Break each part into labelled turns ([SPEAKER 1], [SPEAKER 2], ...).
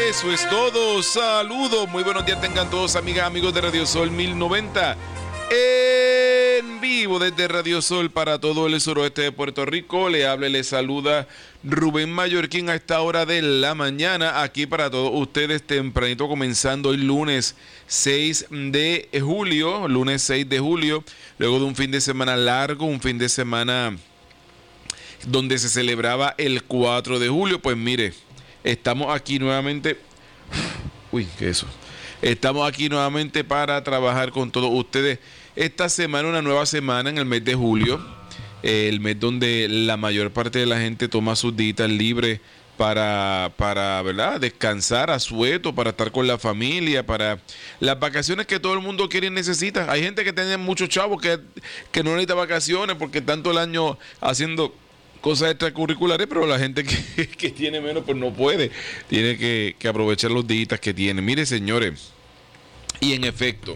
[SPEAKER 1] Eso es todo. Saludos. Muy buenos días tengan todos, amigas, amigos de Radio Sol 1090. En vivo desde Radio Sol para todo el suroeste de Puerto Rico. Le habla y le saluda Rubén Mallorquín a esta hora de la mañana. Aquí para todos ustedes tempranito, comenzando hoy lunes 6 de julio. Lunes 6 de julio. Luego de un fin de semana largo, un fin de semana donde se celebraba el 4 de julio. Pues mire, estamos aquí nuevamente. Uy, ¿qué es eso? Estamos aquí nuevamente para trabajar con todos ustedes. Esta semana, una nueva semana en el mes de julio, el mes donde la mayor parte de la gente toma sus días libres para ¿verdad?, descansar a sueto, para estar con la familia, para las vacaciones que todo el mundo quiere y necesita. Hay gente que tiene muchos chavos que no necesita vacaciones porque tanto el año haciendo cosas extracurriculares, pero la gente que tiene menos pues no puede, tiene que aprovechar los días que tiene. Mire, señores, y en efecto,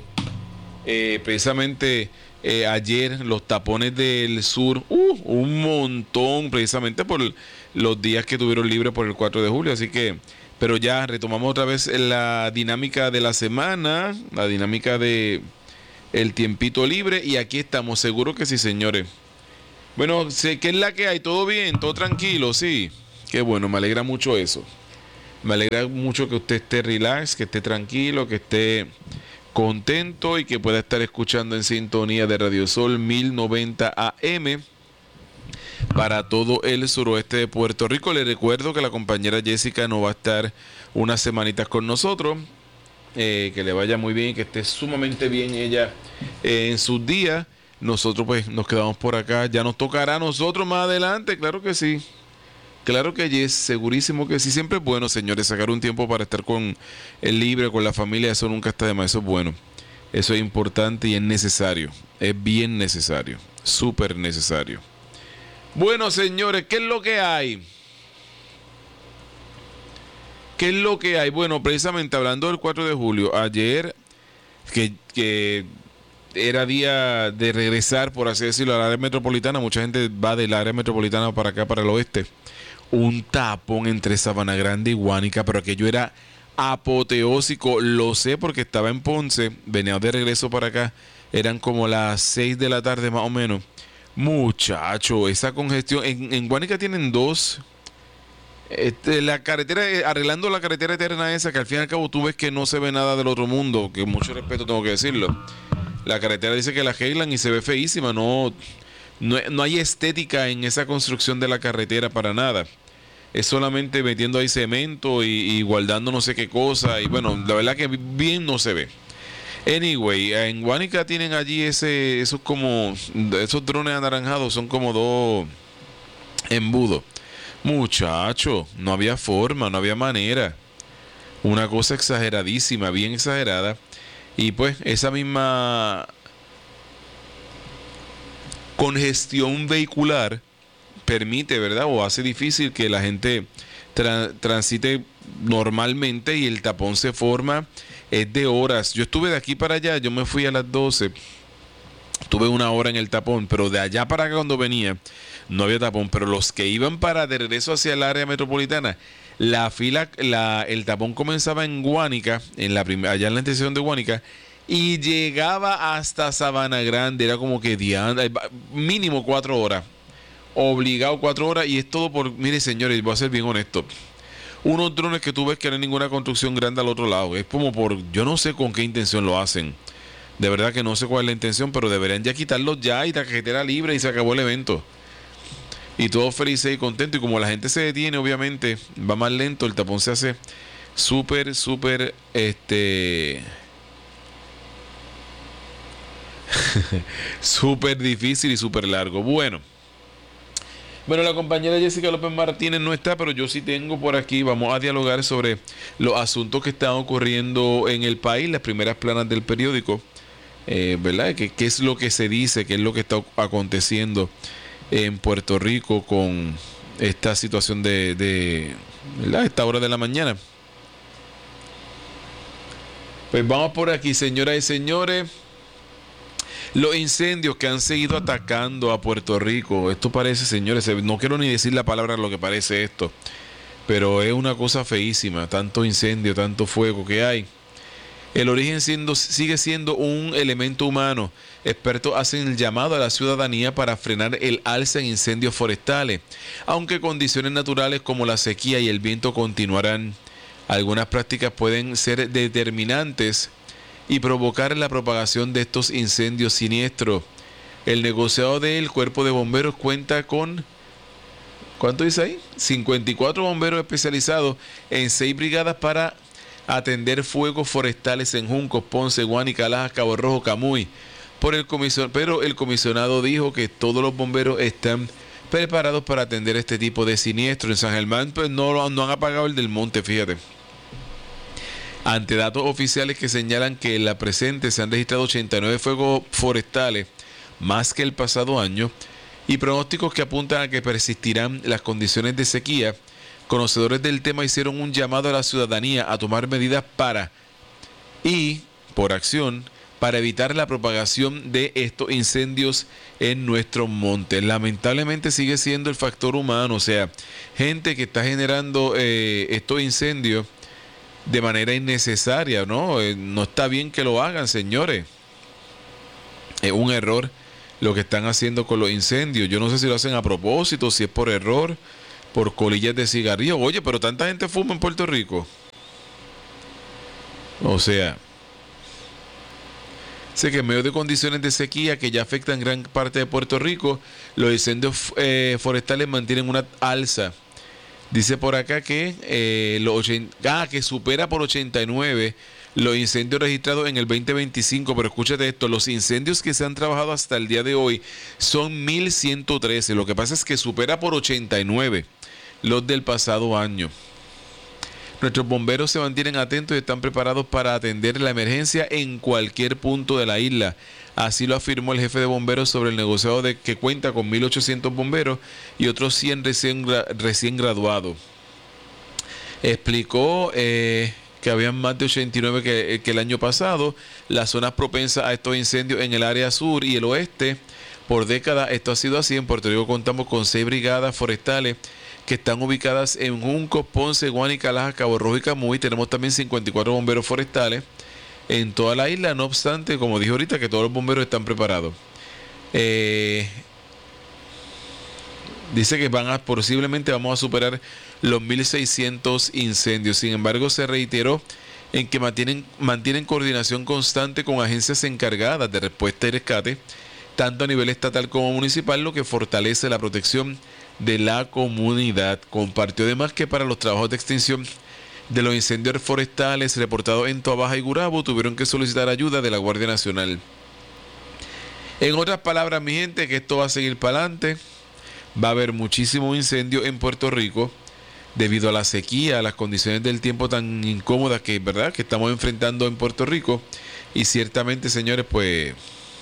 [SPEAKER 1] precisamente ayer los tapones del sur, un montón, precisamente por los días que tuvieron libre por el 4 de julio, así que, pero ya retomamos otra vez la dinámica de la semana, la dinámica de el tiempito libre, y aquí estamos, seguro que sí, señores. Bueno, sé que es la que hay, todo bien, todo tranquilo, sí. Qué bueno, me alegra mucho eso. Me alegra mucho que usted esté relax, que esté tranquilo, que esté contento y que pueda estar escuchando en sintonía de Radio Sol 1090 AM para todo el suroeste de Puerto Rico. Le recuerdo que la compañera Jessica no va a estar unas semanitas con nosotros. Que le vaya muy bien, que esté sumamente bien ella en sus días. Nosotros pues nos quedamos por acá. Ya nos tocará a nosotros más adelante, claro que sí. Claro que yes, segurísimo que sí. Siempre es bueno, señores, sacar un tiempo para estar con el libre, con la familia. Eso nunca está de más, eso es bueno. Eso es importante y es necesario. Es bien necesario, súper necesario. Bueno, señores, ¿qué es lo que hay? ¿Qué es lo que hay? Bueno, precisamente hablando del 4 de julio, ayer que era día de regresar, por así decirlo, al área metropolitana. Mucha gente va del área metropolitana para acá, para el oeste. Un tapón entre Sabana Grande y Guánica, pero aquello era apoteósico. Lo sé porque estaba en Ponce, venía de regreso para acá. Eran como las 6 de la tarde más o menos. Muchacho, esa congestión. En Guánica tienen dos. La carretera, arreglando la carretera eterna esa, que al fin y al cabo tú ves que no se ve nada del otro mundo, que mucho respeto tengo que decirlo. La carretera dice que la arreglan y se ve feísima, no hay estética en esa construcción de la carretera para nada. Es solamente metiendo ahí cemento y guardando no sé qué cosa, y bueno, la verdad que bien no se ve. Anyway, en Guánica tienen allí esos drones anaranjados, son como dos embudos. Muchacho, no había forma, no había manera. Una cosa exageradísima, bien exagerada. Y pues esa misma congestión vehicular permite, ¿verdad?, o hace difícil que la gente transite normalmente, y el tapón se forma, es de horas. Yo estuve de aquí para allá, yo me fui a las 12, tuve una hora en el tapón, pero de allá para acá cuando venía no había tapón, pero los que iban para de regreso hacia el área metropolitana, la fila, el tapón comenzaba en Guánica, allá en la intersección de Guánica, y llegaba hasta Sabana Grande. Era como que mínimo 4 horas, obligado 4 horas, y es todo por, mire, señores, voy a ser bien honesto, unos drones que tú ves que no hay ninguna construcción grande al otro lado. Es como yo no sé con qué intención lo hacen, de verdad que no sé cuál es la intención, pero deberían ya quitarlos ya y la carretera libre y se acabó el evento. Y todos felices y contentos. Y como la gente se detiene, obviamente va más lento, el tapón se hace súper súper difícil y súper largo. Bueno, la compañera Jessica López Martínez no está, pero yo sí tengo por aquí. Vamos a dialogar sobre los asuntos que están ocurriendo en el país, las primeras planas del periódico, ¿verdad? ¿Qué es lo que se dice? ¿Qué es lo que está aconteciendo en Puerto Rico con esta situación de ¿verdad?, esta hora de la mañana? Pues vamos por aquí, señoras y señores. Los incendios que han seguido atacando a Puerto Rico. Esto parece, señores, no quiero ni decir la palabra lo que parece esto. pero es una cosa feísima, tanto incendio, tanto fuego que hay. El origen sigue siendo un elemento humano. Expertos hacen el llamado a la ciudadanía para frenar el alza en incendios forestales, aunque condiciones naturales como la sequía y el viento continuarán. Algunas prácticas pueden ser determinantes y provocar la propagación de estos incendios siniestros. El negociado del Cuerpo de Bomberos cuenta con, ¿cuánto dice ahí? 54 bomberos especializados en 6 brigadas para atender fuegos forestales en Juncos, Ponce, Guánica, Lajas, Cabo Rojo, Camuy. Pero el comisionado dijo que todos los bomberos están preparados para atender este tipo de siniestros. En San Germán pues no han apagado el del monte, fíjate. Ante datos oficiales que señalan que en la presente se han registrado 89 fuegos forestales, más que el pasado año, y pronósticos que apuntan a que persistirán las condiciones de sequía, conocedores del tema hicieron un llamado a la ciudadanía a tomar medidas por acción, para evitar la propagación de estos incendios en nuestros montes. Lamentablemente sigue siendo el factor humano, o sea, gente que está generando estos incendios de manera innecesaria, ¿no? No está bien que lo hagan, señores. Es un error lo que están haciendo con los incendios. Yo no sé si lo hacen a propósito, si es por error, por colillas de cigarrillo. Oye, pero tanta gente fuma en Puerto Rico. O sea, sé que en medio de condiciones de sequía que ya afectan gran parte de Puerto Rico, los incendios forestales mantienen una alza. Dice por acá que que supera por 89 los incendios registrados en el 2025, pero escúchate esto, los incendios que se han trabajado hasta el día de hoy son 1113, lo que pasa es que supera por 89 los del pasado año. Nuestros bomberos se mantienen atentos y están preparados para atender la emergencia en cualquier punto de la isla. Así lo afirmó el jefe de bomberos sobre el negociado de que cuenta con 1.800 bomberos y otros 100 recién graduados. Explicó que habían más de 89 que el año pasado. Las zonas propensas a estos incendios en el área sur y el oeste, por décadas esto ha sido así. En Puerto Rico contamos con 6 brigadas forestales que están ubicadas en Juncos, Ponce, Guánica, Lajas, Cabo Rojo y Camuy. Tenemos también 54 bomberos forestales en toda la isla. No obstante, como dije ahorita, que todos los bomberos están preparados. Dice que posiblemente vamos a superar los 1.600 incendios. Sin embargo, se reiteró en que mantienen coordinación constante con agencias encargadas de respuesta y rescate, tanto a nivel estatal como municipal, lo que fortalece la protección de la comunidad. Compartió además que para los trabajos de extinción de los incendios forestales reportados en Toa Baja y Gurabo tuvieron que solicitar ayuda de la Guardia Nacional. En otras palabras, mi gente, que esto va a seguir para adelante. Va a haber muchísimos incendios en Puerto Rico debido a la sequía, a las condiciones del tiempo tan incómodas que estamos enfrentando en Puerto Rico. Y ciertamente, señores, pues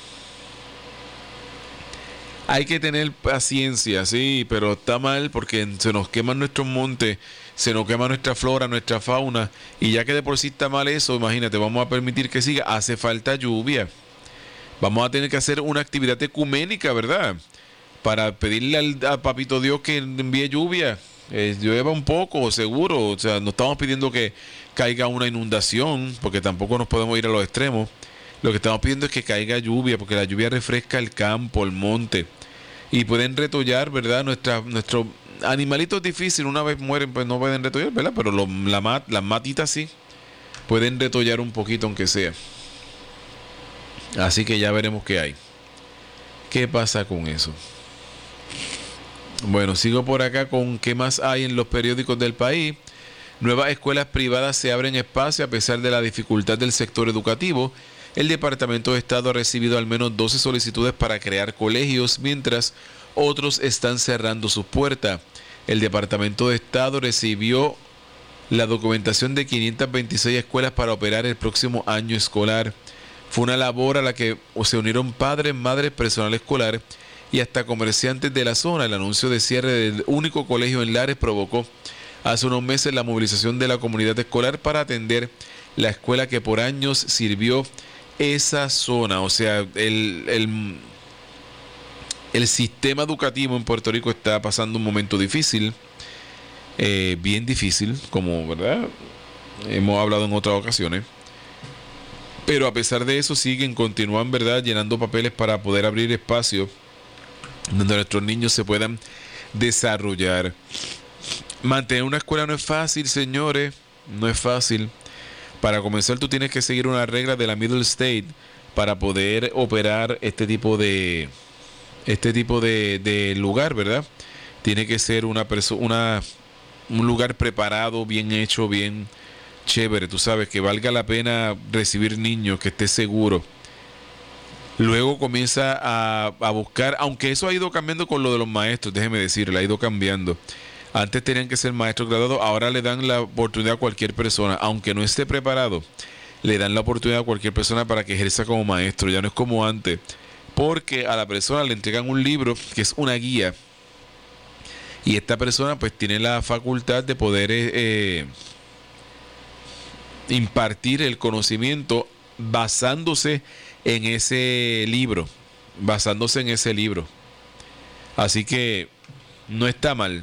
[SPEAKER 1] hay que tener paciencia, sí, pero está mal porque se nos queman nuestros montes, se nos quema nuestra flora, nuestra fauna, y ya que de por sí está mal eso, imagínate, vamos a permitir que siga. Hace falta lluvia. Vamos a tener que hacer una actividad ecuménica, ¿verdad? Para pedirle a Papito Dios que envíe lluvia. Llueva un poco, seguro. O sea, no estamos pidiendo que caiga una inundación, porque tampoco nos podemos ir a los extremos. Lo que estamos pidiendo es que caiga lluvia, porque la lluvia refresca el campo, el monte. Y pueden retollar, ¿verdad? Nuestros animalitos difíciles, una vez mueren, pues no pueden retollar, ¿verdad? Pero las matitas sí pueden retollar un poquito, aunque sea. Así que ya veremos qué hay. ¿Qué pasa con eso? Bueno, sigo por acá con qué más hay en los periódicos del país. Nuevas escuelas privadas se abren espacio a pesar de la dificultad del sector educativo. El Departamento de Estado ha recibido al menos 12 solicitudes para crear colegios, mientras otros están cerrando sus puertas. El Departamento de Estado recibió la documentación de 526 escuelas para operar el próximo año escolar. Fue una labor a la que se unieron padres, madres, personal escolar y hasta comerciantes de la zona. El anuncio de cierre del único colegio en Lares provocó hace unos meses la movilización de la comunidad escolar para atender la escuela que por años sirvió esa zona. O sea, el sistema educativo en Puerto Rico está pasando un momento difícil. bien difícil, como, ¿verdad? Hemos hablado en otras ocasiones. Pero a pesar de eso continúan, ¿verdad?, llenando papeles para poder abrir espacio donde nuestros niños se puedan desarrollar. Mantener una escuela no es fácil, señores, no es fácil. Para comenzar, tú tienes que seguir una regla de la Middle State para poder operar este tipo de lugar, ¿verdad? Tiene que ser un lugar preparado, bien hecho, bien chévere, tú sabes, que valga la pena recibir niños, que esté seguro. Luego comienza a buscar, aunque eso ha ido cambiando con lo de los maestros, déjeme decirle, ha ido cambiando. Antes tenían que ser maestros graduados, ahora le dan la oportunidad a cualquier persona, aunque no esté preparado, le dan la oportunidad a cualquier persona para que ejerza como maestro, ya no es como antes, porque a la persona le entregan un libro que es una guía, y esta persona pues tiene la facultad de poder impartir el conocimiento basándose en ese libro, Así que no está mal.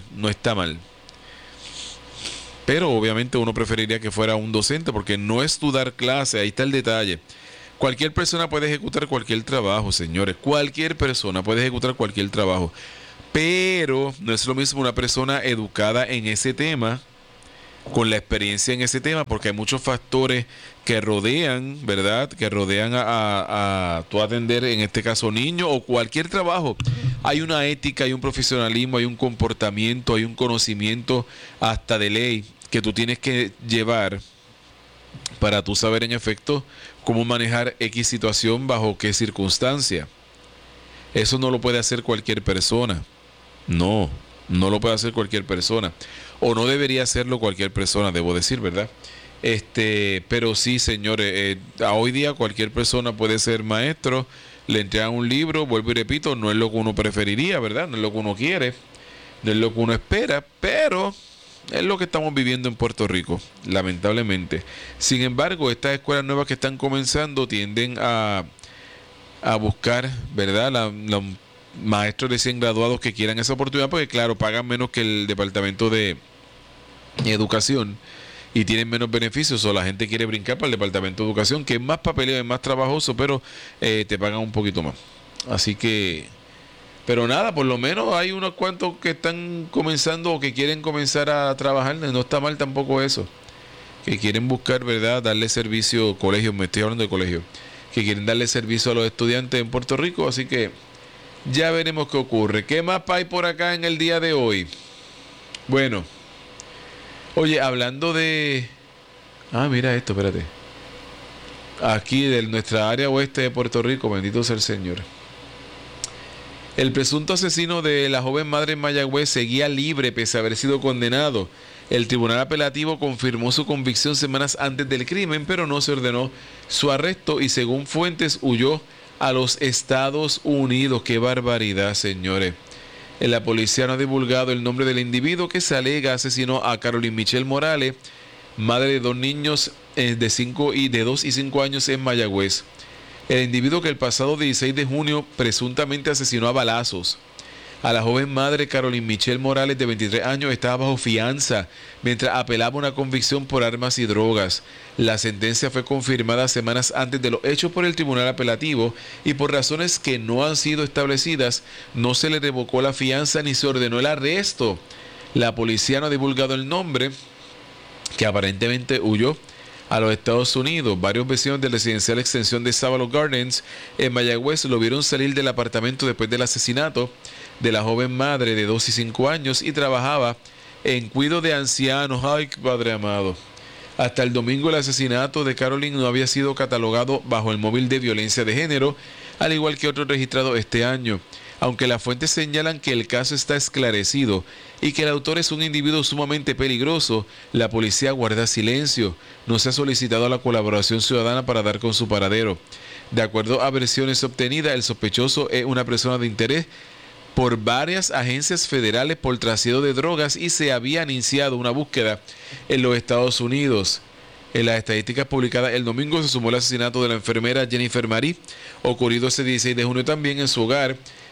[SPEAKER 1] Pero obviamente uno preferiría que fuera un docente, porque no es tú dar clase, ahí está el detalle. Cualquier persona puede ejecutar cualquier trabajo, señores. Cualquier persona puede ejecutar cualquier trabajo. Pero no es lo mismo una persona educada en ese tema, con la experiencia en ese tema, porque hay muchos factores que rodean, ¿verdad? Que rodean a tu atender, en este caso, niños o cualquier trabajo. Hay una ética, hay un profesionalismo, hay un comportamiento, hay un conocimiento hasta de ley que tú tienes que llevar para tú saber en efecto cómo manejar X situación bajo qué circunstancia. Eso no lo puede hacer cualquier persona. No lo puede hacer cualquier persona. O no debería hacerlo cualquier persona, debo decir, ¿verdad? Pero sí, señores, hoy día cualquier persona puede ser maestro, le entregan un libro, vuelvo y repito, no es lo que uno preferiría, ¿verdad? No es lo que uno quiere, no es lo que uno espera, pero es lo que estamos viviendo en Puerto Rico, lamentablemente. Sin embargo, estas escuelas nuevas que están comenzando tienden a buscar, ¿verdad?, los maestros recién graduados que quieran esa oportunidad, porque claro, pagan menos que el departamento de educación y tienen menos beneficios, o la gente quiere brincar para el departamento de educación, que es más papeleo, es más trabajoso, pero te pagan un poquito más. Así que, pero nada, por lo menos hay unos cuantos que están comenzando o que quieren comenzar a trabajar. No está mal tampoco eso, que quieren buscar, ¿verdad?, darle servicio, colegios, me estoy hablando de colegios, que quieren darle servicio a los estudiantes en Puerto Rico. Así que ya veremos qué ocurre. ¿Qué más hay por acá en el día de hoy? Bueno, oye, hablando de... mira esto, espérate. Aquí de nuestra área oeste de Puerto Rico, bendito sea el Señor. El presunto asesino de la joven madre en Mayagüez seguía libre pese a haber sido condenado. El tribunal apelativo confirmó su convicción semanas antes del crimen, pero no se ordenó su arresto y, según fuentes, huyó a los Estados Unidos. ¡Qué barbaridad, señores! La policía no ha divulgado el nombre del individuo que se alega asesinó a Carolyn Michelle Morales, madre de dos niños de 2 y 5 años en Mayagüez. El individuo que el pasado 16 de junio presuntamente asesinó a balazos a la joven madre Carolyn Michelle Morales, de 23 años, estaba bajo fianza mientras apelaba una convicción por armas y drogas. La sentencia fue confirmada semanas antes de los hechos por el tribunal apelativo y, por razones que no han sido establecidas, no se le revocó la fianza ni se ordenó el arresto. La policía no ha divulgado el nombre, que aparentemente huyó a los Estados Unidos. Varios vecinos del residencial extensión de Sábalo Gardens en Mayagüez lo vieron salir del apartamento después del asesinato de la joven madre de 2 y 5 años y trabajaba en cuidado de ancianos. ¡Ay, Padre amado! Hasta el domingo el asesinato de Carolyn no había sido catalogado bajo el móvil de violencia de género, al igual que otros registrados este año. Aunque las fuentes señalan que el caso está esclarecido y que el autor es un individuo sumamente peligroso, la policía guarda silencio. No se ha solicitado la colaboración ciudadana para dar con su paradero. De acuerdo a versiones obtenidas, el sospechoso es una persona de interés por varias agencias federales por trasiego de drogas y se había iniciado una búsqueda en los Estados Unidos. En las estadísticas publicadas el domingo se sumó el asesinato de la enfermera Jennifer Marie, ocurrido ese 16 de junio también en su hogar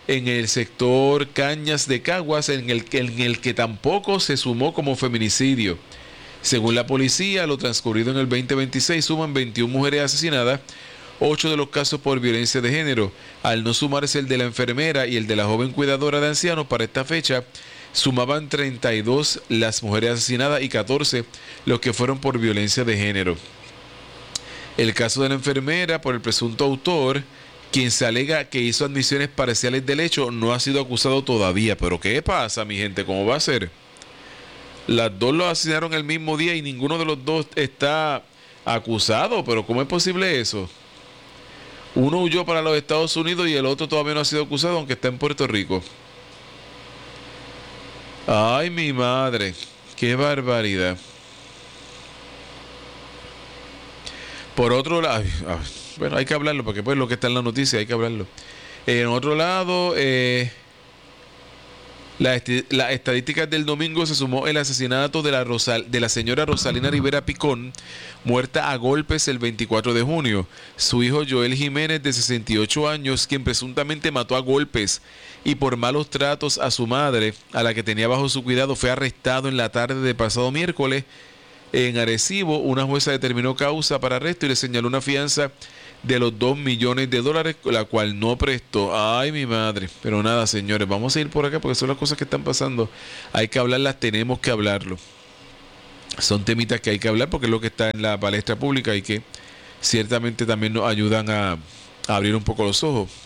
[SPEAKER 1] en el sector Cañas de Caguas, en el que tampoco se sumó como feminicidio. Según la policía, lo transcurrido en el 2026 suman 21 mujeres asesinadas, 8 de los casos por violencia de género. Al no sumarse el de la enfermera y el de la joven cuidadora de ancianos para esta fecha, sumaban 32 las mujeres asesinadas y 14 los que fueron por violencia de género. El caso de la enfermera por el presunto autor, quien se alega que hizo admisiones parciales del hecho, no ha sido acusado todavía. ¿Pero qué pasa, mi gente? ¿Cómo va a ser? Las dos lo asesinaron el mismo día y ninguno de los dos está acusado. ¿Pero cómo es posible eso? Uno huyó para los Estados Unidos y el otro todavía no ha sido acusado, aunque está en Puerto Rico. Ay, mi madre. Qué barbaridad. Por otro lado, bueno, hay que hablarlo, porque pues lo que está en la noticia, hay que hablarlo. En otro lado, las estadísticas del domingo se sumó el asesinato de la señora Rosalina Rivera Picón, muerta a golpes el 24 de junio. Su hijo Joel Jiménez, de 68 años, quien presuntamente mató a golpes y por malos tratos a su madre, a la que tenía bajo su cuidado, fue arrestado en la tarde de pasado miércoles. En Arecibo, una jueza determinó causa para arresto y le señaló una fianza de los $2 millones, la cual no prestó. Ay, mi madre. Pero nada, señores, vamos a ir por acá porque son las cosas que están pasando. Hay que hablarlas, tenemos que hablarlo. Son temitas que hay que hablar porque es lo que está en la palestra pública y que ciertamente también nos ayudan a abrir un poco los ojos.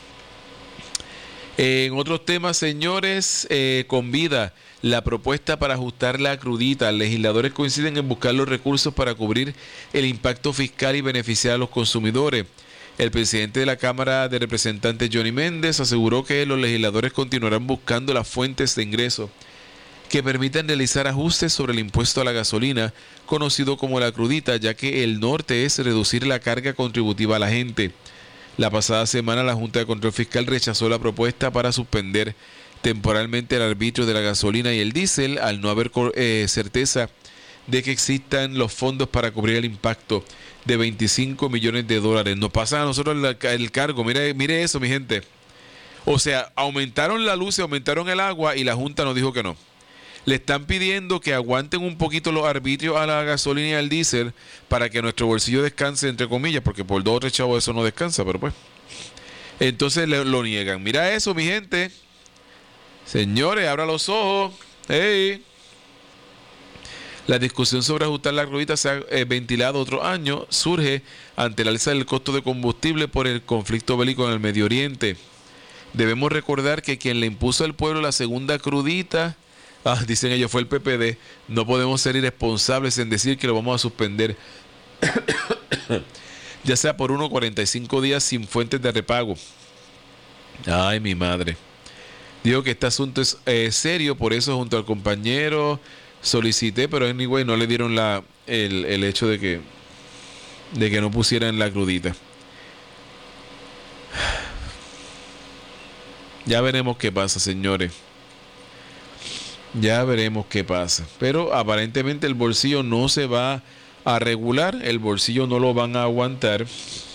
[SPEAKER 1] En otros temas, señores, con vida, la propuesta para ajustar la crudita. Legisladores coinciden en buscar los recursos para cubrir el impacto fiscal y beneficiar a los consumidores. El presidente de la Cámara de Representantes, Johnny Méndez, aseguró que los legisladores continuarán buscando las fuentes de ingreso que permitan realizar ajustes sobre el impuesto a la gasolina, conocido como la crudita, ya que el norte es reducir la carga contributiva a la gente. La pasada semana la Junta de Control Fiscal rechazó la propuesta para suspender temporalmente el arbitrio de la gasolina y el diésel al no haber certeza de que existan los fondos para cubrir el impacto de $25 millones. Nos pasan a nosotros el cargo. Mire eso, mi gente. O sea, aumentaron la luz y aumentaron el agua y la Junta nos dijo que no. Le están pidiendo que aguanten un poquito los arbitrios a la gasolina y al diésel para que nuestro bolsillo descanse, entre comillas, porque por 2 o 3 chavos eso no descansa, pero pues. Entonces lo niegan. Mira eso, mi gente. Señores, abra los ojos. ¡Hey! La discusión sobre ajustar la crudita se ha ventilado otro año. Surge ante el alza del costo de combustible por el conflicto bélico en el Medio Oriente. Debemos recordar que quien le impuso al pueblo la segunda crudita, dicen ellos, fue el PPD. No podemos ser irresponsables en decir que lo vamos a suspender, ya sea por 1 o 45 días sin fuentes de repago. Ay, mi madre. Digo que este asunto es serio, por eso junto al compañero solicité, pero anyway no le dieron el hecho de que no pusieran la crudita. Ya veremos qué pasa, señores. Ya veremos qué pasa. Pero aparentemente el bolsillo no se va a regular, el bolsillo no lo van a aguantar.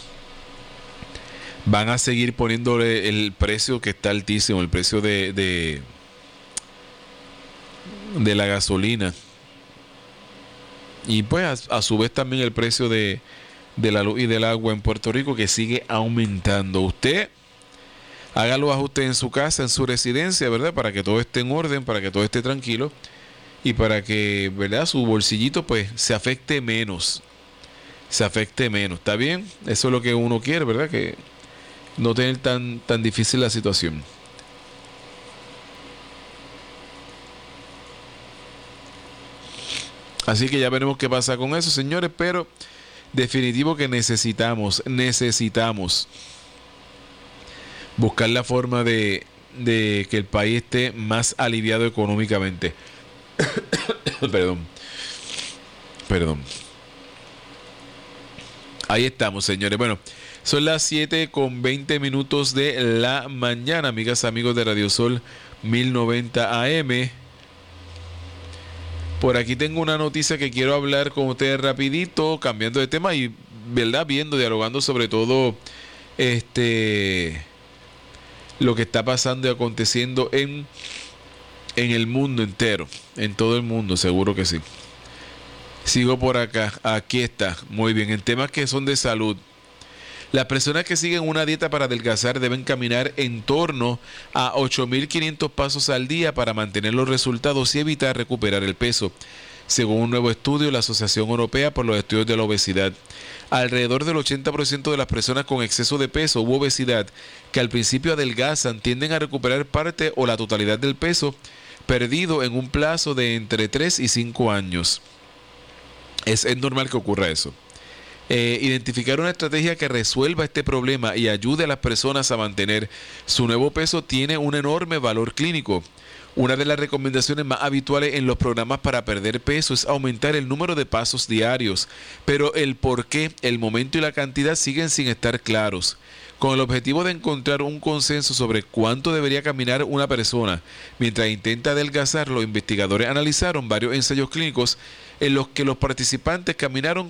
[SPEAKER 1] Van a seguir poniéndole el precio que está altísimo, el precio de la gasolina. Y pues a su vez también el precio de la luz y del agua en Puerto Rico, que sigue aumentando. Usted haga los ajustes en su casa, en su residencia, ¿verdad? Para que todo esté en orden, para que todo esté tranquilo y para que, ¿verdad?, su bolsillito pues se afecte menos. ¿Está bien? Eso es lo que uno quiere, ¿verdad? Que no tener tan difícil la situación. Así que ya veremos qué pasa con eso, señores, pero definitivo que necesitamos buscar la forma de que el país esté más aliviado económicamente. Perdón. Ahí estamos, señores. Bueno, son las 7:20 de la mañana, amigas, amigos de Radio Sol 1090 AM. Por aquí tengo una noticia que quiero hablar con ustedes rapidito, cambiando de tema y, ¿verdad?, dialogando sobre todo lo que está pasando y aconteciendo en el mundo entero, en todo el mundo, seguro que sí. Sigo por acá, aquí está, muy bien, en temas que son de salud. Las personas que siguen una dieta para adelgazar deben caminar en torno a 8.500 pasos al día para mantener los resultados y evitar recuperar el peso. Según un nuevo estudio de la Asociación Europea por los Estudios de la Obesidad, alrededor del 80% de las personas con exceso de peso u obesidad que al principio adelgazan tienden a recuperar parte o la totalidad del peso perdido en un plazo de entre 3 y 5 años. Es normal que ocurra eso. Identificar una estrategia que resuelva este problema y ayude a las personas a mantener su nuevo peso tiene un enorme valor clínico. Una de las recomendaciones más habituales en los programas para perder peso es aumentar el número de pasos diarios, pero el por qué, el momento y la cantidad siguen sin estar claros. Con el objetivo de encontrar un consenso sobre cuánto debería caminar una persona mientras intenta adelgazar, los investigadores analizaron varios ensayos clínicos en los que los participantes caminaron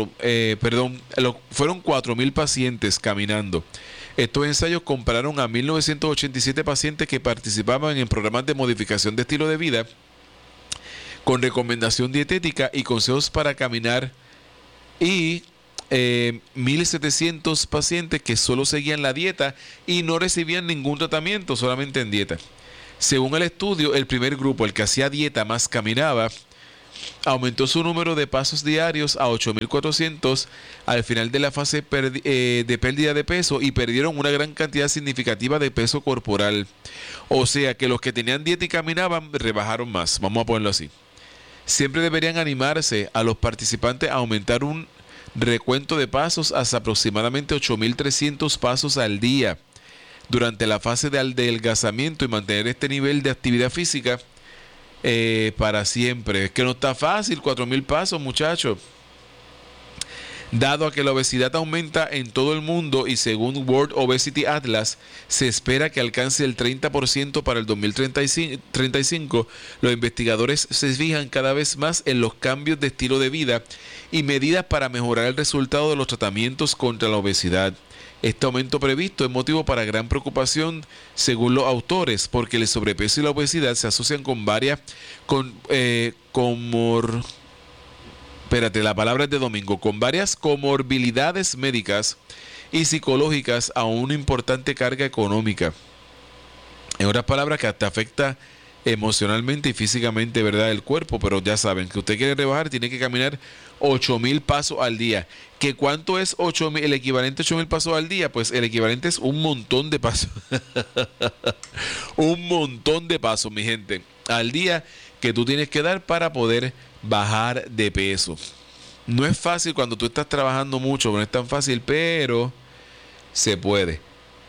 [SPEAKER 1] fueron 4.000 pacientes caminando. Estos ensayos compararon a 1.987 pacientes que participaban en programas de modificación de estilo de vida con recomendación dietética y consejos para caminar y 1.700 pacientes que solo seguían la dieta y no recibían ningún tratamiento, solamente en dieta. Según el estudio, el primer grupo, el que hacía dieta más caminaba, aumentó su número de pasos diarios a 8.400 al final de la fase de pérdida de peso y perdieron una gran cantidad significativa de peso corporal. O sea que los que tenían dieta y caminaban rebajaron más, vamos a ponerlo así. Siempre deberían animarse a los participantes a aumentar un recuento de pasos hasta aproximadamente 8.300 pasos al día durante la fase de adelgazamiento y mantener este nivel de actividad física para siempre. Es que no está fácil, 4.000 pasos, muchachos. Dado a que la obesidad aumenta en todo el mundo y según World Obesity Atlas se espera que alcance el 30% para el 2035, los investigadores se fijan cada vez más en los cambios de estilo de vida y medidas para mejorar el resultado de los tratamientos contra la obesidad. Este aumento previsto es motivo para gran preocupación según los autores, porque el sobrepeso y la obesidad se asocian con varias con varias comorbilidades médicas y psicológicas a una importante carga económica. En otras palabras, que hasta afecta emocionalmente y físicamente, ¿verdad?, el cuerpo. Pero ya saben, que usted quiere rebajar, tiene que caminar 8.000 pasos al día. ¿Que cuánto es 8.000, el equivalente a 8.000 pasos al día? Pues el equivalente es un montón de pasos. Un montón de pasos, mi gente, al día que tú tienes que dar para poder bajar de peso. No es fácil cuando tú estás trabajando mucho, no es tan fácil, pero se puede.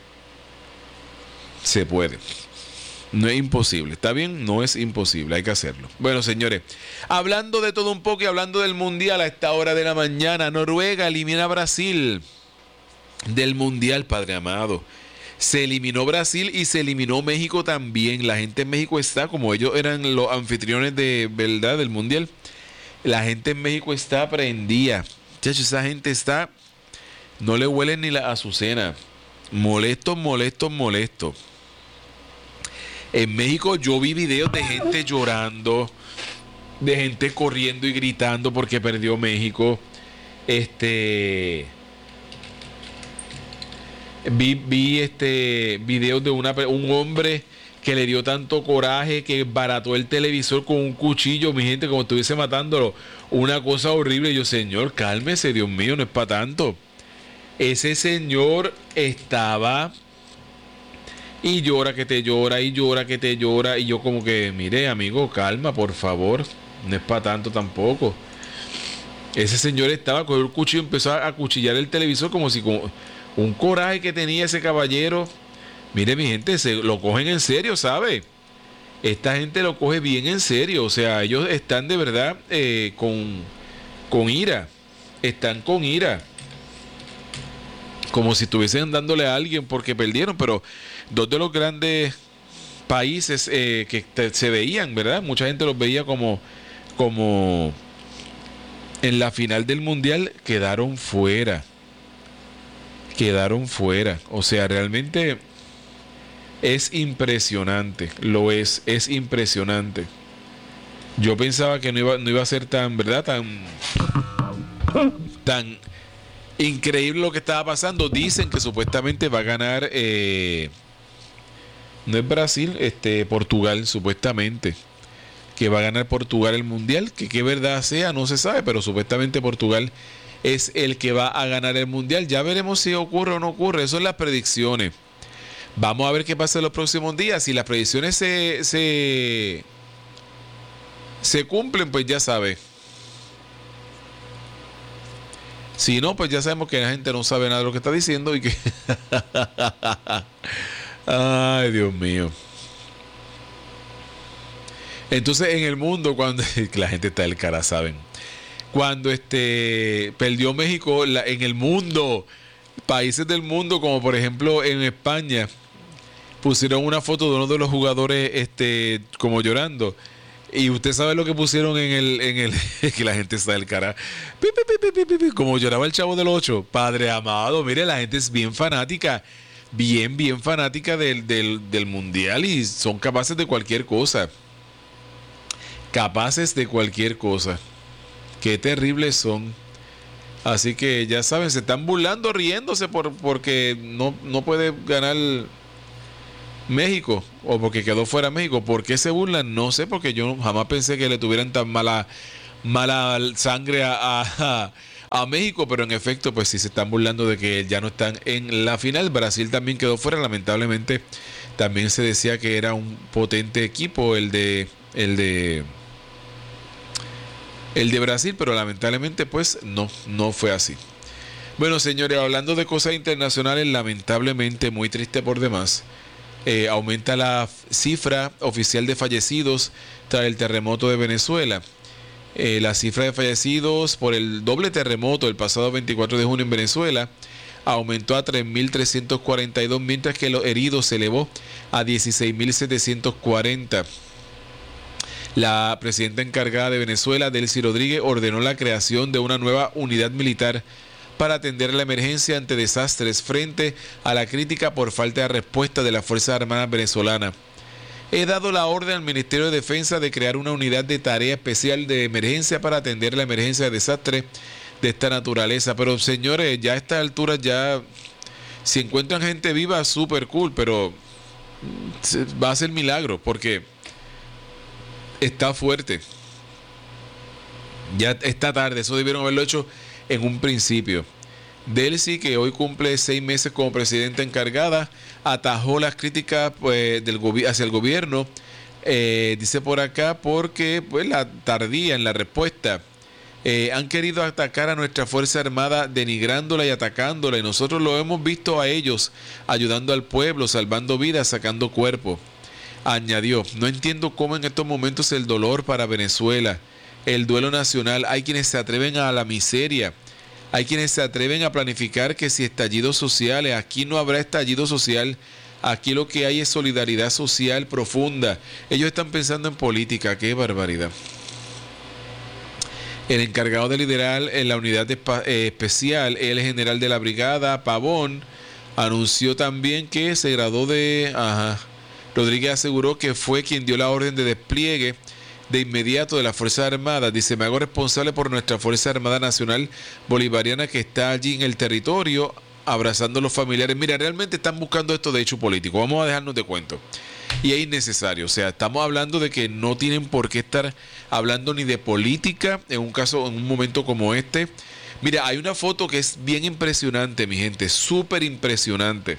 [SPEAKER 1] Se puede. No es imposible, ¿está bien? No es imposible, hay que hacerlo. Bueno, señores, hablando de todo un poco y hablando del Mundial a esta hora de la mañana, Noruega elimina a Brasil del Mundial, Padre amado. Se eliminó Brasil y se eliminó México también. La gente en México está, como ellos eran los anfitriones de verdad del Mundial, la gente en México está prendida. Chacho, esa gente está, no le huelen ni la azucena. Molestos. En México yo vi videos de gente llorando, de gente corriendo y gritando porque perdió México. Vi videos de un hombre que le dio tanto coraje que barató el televisor con un cuchillo, mi gente, como estuviese matándolo. Una cosa horrible. Yo, señor, cálmese, Dios mío, no es para tanto. Ese señor estaba y llora que te llora y llora que te llora. Y yo como que, mire, amigo, calma, por favor. No es para tanto tampoco. Ese señor estaba con el cuchillo y empezó a acuchillar el televisor como si con un coraje que tenía ese caballero. Mire, mi gente, se lo cogen en serio, ¿sabe? Esta gente lo coge bien en serio. O sea, ellos están de verdad con ira. Están con ira. Como si estuviesen dándole a alguien porque perdieron. Pero dos de los grandes países que se veían, ¿verdad? Mucha gente los veía como en la final del Mundial, quedaron fuera. O sea, realmente Es impresionante, es impresionante. Yo pensaba que no iba a ser tan, ¿verdad? Tan increíble lo que estaba pasando. Dicen que supuestamente va a ganar, no es Brasil, Portugal, supuestamente. Que va a ganar Portugal el Mundial. Que qué verdad sea, no se sabe, pero supuestamente Portugal es el que va a ganar el Mundial. Ya veremos si ocurre o no ocurre. Eso son las predicciones. Vamos a ver qué pasa en los próximos días. Si las predicciones se cumplen, pues ya sabe. Si no, pues ya sabemos que la gente no sabe nada de lo que está diciendo y que... Ay, Dios mío. Entonces, en el mundo, cuando... la gente está del cara, ¿saben? Cuando perdió México, en el mundo, países del mundo, como por ejemplo en España, pusieron una foto de uno de los jugadores como llorando. Y usted sabe lo que pusieron en el que la gente está del cara. Pi, pi, pi, pi, pi, como lloraba el Chavo del 8. Padre amado, mire, la gente es bien fanática. Bien fanática del mundial. Y son capaces de cualquier cosa. Capaces de cualquier cosa. Qué terribles son. Así que ya saben, se están burlando, riéndose porque no puede ganar México, o porque quedó fuera México. ¿Por qué se burlan? No sé, porque yo jamás pensé que le tuvieran tan mala sangre a México, pero en efecto, pues sí se están burlando de que ya no están en la final. Brasil también quedó fuera, lamentablemente. También se decía que era un potente equipo el de Brasil, pero lamentablemente pues no fue así. Bueno, señores, hablando de cosas internacionales, lamentablemente, muy triste por demás, aumenta la cifra oficial de fallecidos tras el terremoto de Venezuela. La cifra de fallecidos por el doble terremoto el pasado 24 de junio en Venezuela aumentó a 3.342, mientras que los heridos se elevó a 16.740. La presidenta encargada de Venezuela, Delcy Rodríguez, ordenó la creación de una nueva unidad militar para atender la emergencia ante desastres frente a la crítica por falta de respuesta de las Fuerzas Armadas venezolanas. He dado la orden al Ministerio de Defensa de crear una unidad de tarea especial de emergencia para atender la emergencia de desastres de esta naturaleza. Pero señores, ya a esta altura ya, si encuentran gente viva, súper cool, pero va a ser milagro porque está fuerte. Ya está tarde, eso debieron haberlo hecho en un principio. Delcy, que hoy cumple 6 meses como presidenta encargada, atajó las críticas hacia el gobierno, dice por acá, porque pues la tardía en la respuesta. Han querido atacar a nuestra Fuerza Armada denigrándola y atacándola, y nosotros lo hemos visto a ellos ayudando al pueblo, salvando vidas, sacando cuerpos. Añadió: no entiendo cómo en estos momentos el dolor para Venezuela, el duelo nacional, hay quienes se atreven a la miseria, hay quienes se atreven a planificar que si estallidos sociales, aquí no habrá estallido social, aquí lo que hay es solidaridad social profunda. Ellos están pensando en política, qué barbaridad. El encargado de liderar en la unidad especial, el general de la brigada, Pavón, anunció también que se graduó de... Rodríguez aseguró que fue quien dio la orden de despliegue de inmediato de las Fuerzas Armadas. Dice: me hago responsable por nuestra Fuerza Armada Nacional Bolivariana que está allí en el territorio abrazando a los familiares. Mira, realmente están buscando esto de hecho político. Vamos a dejarnos de cuento. Y es innecesario. O sea, estamos hablando de que no tienen por qué estar hablando ni de política en un momento como este. Mira, hay una foto que es bien impresionante, mi gente, súper impresionante.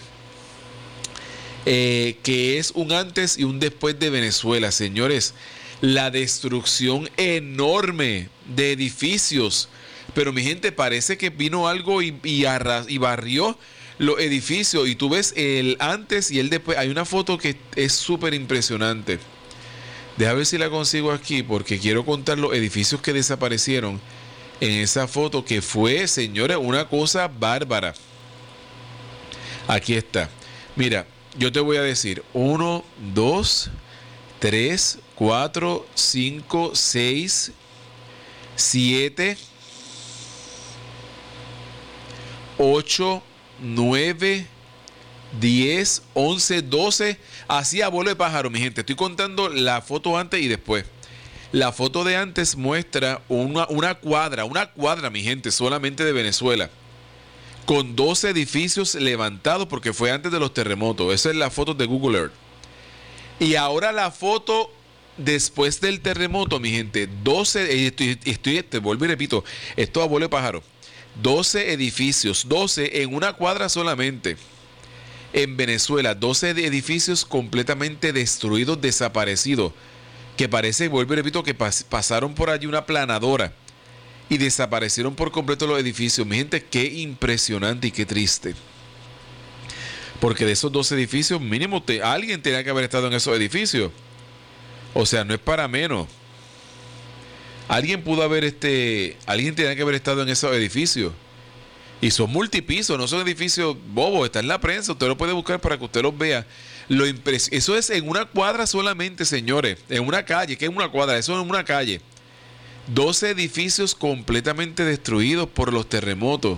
[SPEAKER 1] Que es un antes y un después de Venezuela, señores. La destrucción enorme de edificios. Pero mi gente, parece que vino algo y barrió los edificios. Y tú ves el antes y el después. Hay una foto que es súper impresionante. Deja ver si la consigo aquí, porque quiero contar los edificios que desaparecieron en esa foto, que fue, señores, una cosa bárbara. Aquí está. Mira, yo te voy a decir: 1, 2, 3, 4, 5, 6, 7, 8, 9, 10, 11, 12, así a vuelo de pájaro, mi gente. Estoy contando la foto antes y después. La foto de antes muestra una cuadra, mi gente, solamente de Venezuela, con 12 edificios levantados porque fue antes de los terremotos. Esa es la foto de Google Earth. Y ahora la foto después del terremoto, mi gente, 12, vuelvo y repito, esto a vuelo de pájaro. 12 edificios, 12 en una cuadra solamente. En Venezuela, 12 edificios completamente destruidos, desaparecidos. Que parece, vuelvo y repito, que pasaron por allí una planadora y desaparecieron por completo los edificios. Mi gente, qué impresionante y qué triste. Porque de esos 12 edificios, mínimo alguien tenía que haber estado en esos edificios. O sea, no es para menos. Alguien tenía que haber estado en esos edificios. Y son multipisos, no son edificios bobos. Está en la prensa, usted lo puede buscar para que usted los vea. Eso es en una cuadra solamente, señores. En una calle, ¿qué es una cuadra? Eso es en una calle. 12 edificios completamente destruidos por los terremotos.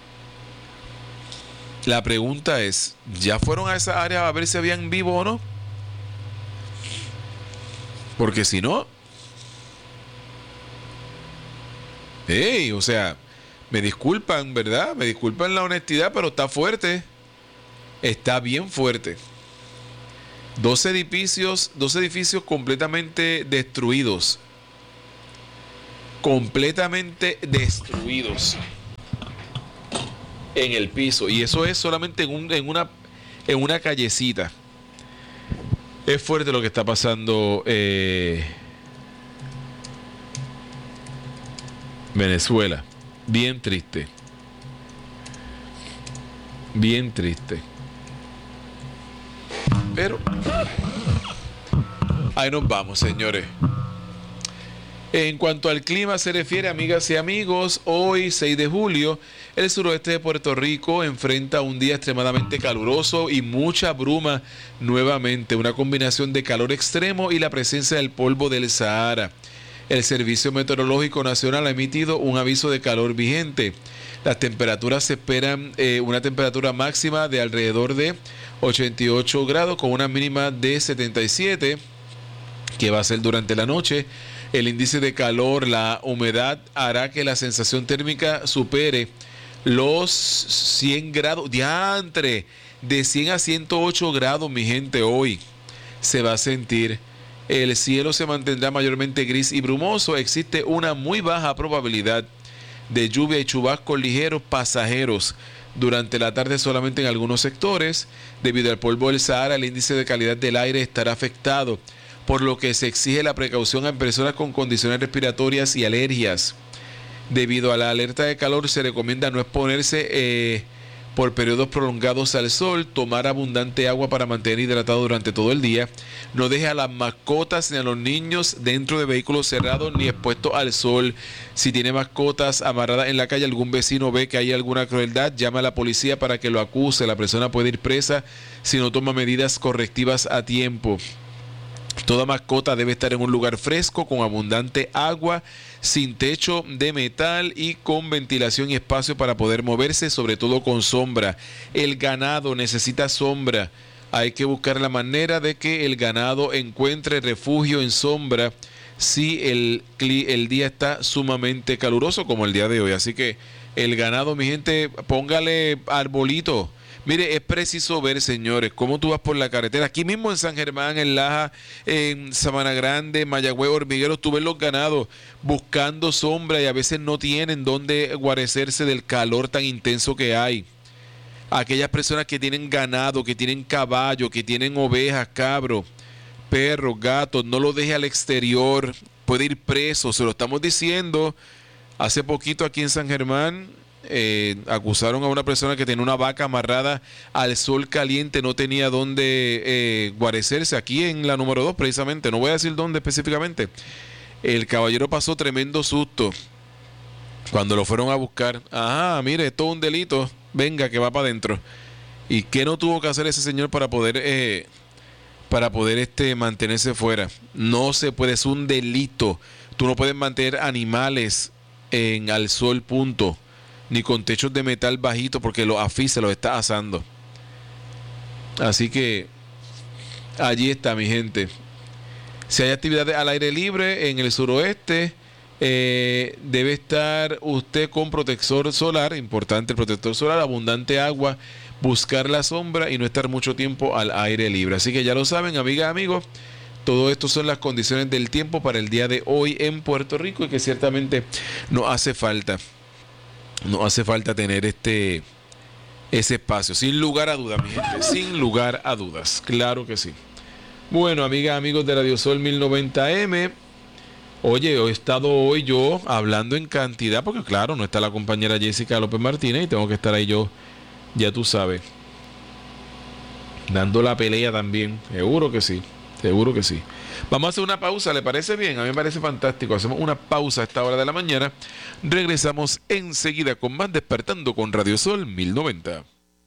[SPEAKER 1] La pregunta es, ¿ya fueron a esa área a ver si habían vivo o no? Porque si no... o sea, me disculpan, ¿verdad? Me disculpan la honestidad, pero está fuerte. Está bien fuerte. 12 edificios completamente destruidos. Completamente destruidos. En el piso. Y eso es solamente en una callecita. Es fuerte lo que está pasando Venezuela. Bien triste. Bien triste. Pero ahí nos vamos, señores. En cuanto al clima se refiere, amigas y amigos, hoy 6 de julio, el suroeste de Puerto Rico enfrenta un día extremadamente caluroso y mucha bruma nuevamente, una combinación de calor extremo y la presencia del polvo del Sahara. El Servicio Meteorológico Nacional ha emitido un aviso de calor vigente. Las temperaturas se esperan una temperatura máxima de alrededor de 88 grados con una mínima de 77, que va a ser durante la noche. El índice de calor, la humedad hará que la sensación térmica supere los 100 grados. ¡Diantre! De 100 a 108 grados, mi gente, hoy se va a sentir. El cielo se mantendrá mayormente gris y brumoso. Existe una muy baja probabilidad de lluvia y chubascos ligeros pasajeros durante la tarde solamente en algunos sectores. Debido al polvo del Sahara, el índice de calidad del aire estará afectado, por lo que se exige la precaución a personas con condiciones respiratorias y alergias. Debido a la alerta de calor, se recomienda no exponerse por periodos prolongados al sol, tomar abundante agua para mantener hidratado durante todo el día, no deje a las mascotas ni a los niños dentro de vehículos cerrados ni expuestos al sol. Si tiene mascotas amarradas en la calle, algún vecino ve que hay alguna crueldad, llama a la policía para que lo acuse. La persona puede ir presa si no toma medidas correctivas a tiempo. Toda mascota debe estar en un lugar fresco, con abundante agua, sin techo de metal y con ventilación y espacio para poder moverse, sobre todo con sombra. El ganado necesita sombra. Hay que buscar la manera de que el ganado encuentre refugio en sombra si el día está sumamente caluroso como el día de hoy. Así que el ganado, mi gente, póngale arbolito. Mire, es preciso ver, señores, cómo tú vas por la carretera. Aquí mismo en San Germán, en Laja, en Sabana Grande, Mayagüez, Hormigueros, tú ves los ganados buscando sombra y a veces no tienen dónde guarecerse del calor tan intenso que hay. Aquellas personas que tienen ganado, que tienen caballo, que tienen ovejas, cabros, perros, gatos, no lo deje al exterior, puede ir preso, se lo estamos diciendo. Hace poquito aquí en San Germán acusaron a una persona que tenía una vaca amarrada al sol caliente, no tenía dónde guarecerse, aquí en la número 2 precisamente, no voy a decir dónde específicamente. El caballero pasó tremendo susto cuando lo fueron a buscar. Ajá, mire, esto es un delito, venga que va para adentro. ¿Y qué no tuvo que hacer ese señor para poder mantenerse fuera? No se puede, es un delito. Tú no puedes mantener animales al sol, punto, ni con techos de metal bajito, porque los asfixia, los está asando. Así que allí está, mi gente. Si hay actividades al aire libre en el suroeste, debe estar usted con protector solar, importante el protector solar, abundante agua, buscar la sombra y no estar mucho tiempo al aire libre. Así que ya lo saben, amigas, amigos, todo esto son las condiciones del tiempo para el día de hoy en Puerto Rico y que ciertamente nos hace falta tener ese espacio, sin lugar a dudas, mi gente, sin lugar a dudas, claro que sí. Bueno, amigas, amigos de Radio Sol 1090M, oye, he estado hoy yo hablando en cantidad, porque claro, no está la compañera Jessica López Martínez y tengo que estar ahí yo, ya tú sabes, dando la pelea también, seguro que sí. Seguro que sí. Vamos a hacer una pausa, ¿le parece bien? A mí me parece fantástico. Hacemos una pausa a esta hora de la mañana. Regresamos enseguida con más Despertando con Radio Sol 1090.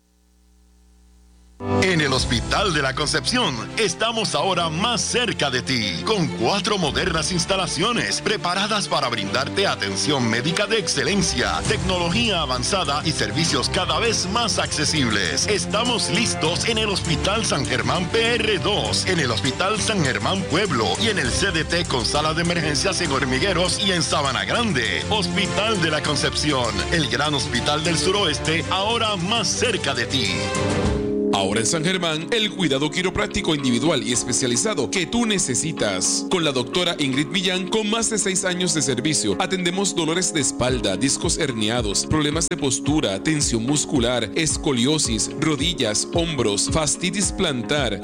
[SPEAKER 2] En el Hospital de la Concepción estamos ahora más cerca de ti, con 4 modernas instalaciones preparadas para brindarte atención médica de excelencia, tecnología avanzada y servicios cada vez más accesibles. Estamos listos en el Hospital San Germán PR2, en el Hospital San Germán Pueblo y en el CDT con sala de emergencias en Hormigueros y en Sabana Grande. Hospital de la Concepción, el gran hospital del suroeste, ahora más cerca de ti.
[SPEAKER 3] Ahora en San Germán, el cuidado quiropráctico individual y especializado que tú necesitas. Con la doctora Ingrid Millán, con más de 6 años de servicio, atendemos dolores de espalda, discos herniados, problemas de postura, tensión muscular, escoliosis, rodillas, hombros, fastitis plantar,